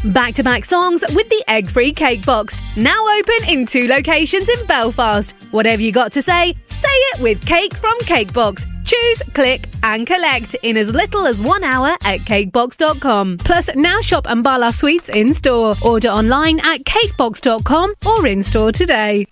Back-to-back songs with the egg-free cake box. Now open in 2 locations in Belfast. Whatever you got to say it with Cake from Cakebox. Choose, click and collect in as little as 1 hour at cakebox.com. Plus, now shop Ambala Sweets in store. Order online at cakebox.com or in store today.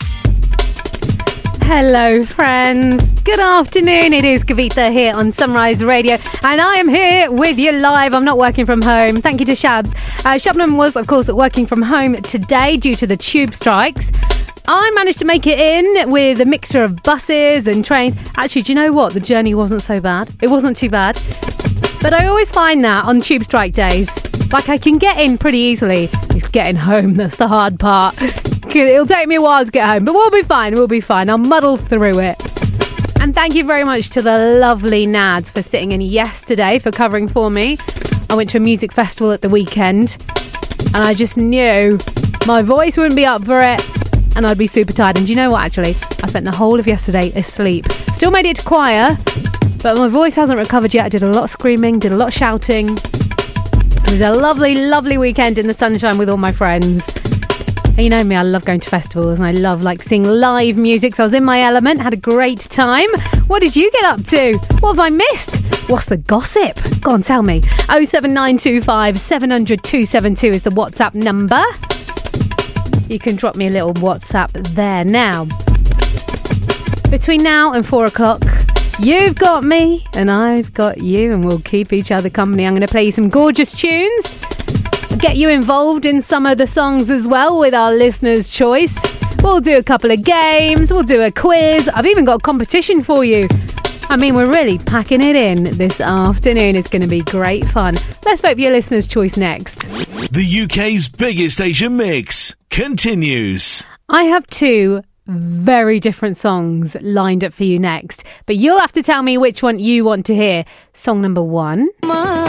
Hello friends, good afternoon. It is Kavitha here on Sunrise Radio and I am here with you live. I'm not working from home. Thank you to Shabs. Shubnam was of course working from home today due to the tube strikes. I managed to make it in with a mixture of buses and trains. Actually, do you know what? The journey wasn't so bad. It wasn't too bad. But I always find that on tube strike days, like I can get in pretty easily. It's getting home that's the hard part. It'll take me a while to get home, but we'll be fine. I'll muddle through it. And thank you very much to the lovely Nads for sitting in yesterday, for covering for me. I went to a music festival at the weekend and I just knew my voice wouldn't be up for it and I'd be super tired. And do you know what, actually? I spent the whole of yesterday asleep. Still made it to choir, but my voice hasn't recovered yet. I did a lot of screaming, did a lot of shouting. It was a lovely, lovely weekend in the sunshine with all my friends. And you know me, I love going to festivals and I love seeing live music. So I was in my element, had a great time. What did you get up to? What have I missed? What's the gossip? Go on, tell me. 07925 700 272 is the WhatsApp number. You can drop me a little WhatsApp there now. Between now and 4 o'clock, you've got me and I've got you and we'll keep each other company. I'm going to play you some gorgeous tunes. Get you involved in some of the songs as well with our listeners' choice. We'll do a couple of games. We'll do a quiz. I've even got a competition for you. I mean, we're really packing it in this afternoon. It's going to be great fun. Let's vote for your listeners' choice next. The UK's biggest Asian mix continues. I have 2 very different songs lined up for you next, but you'll have to tell me which one you want to hear. Song number 1.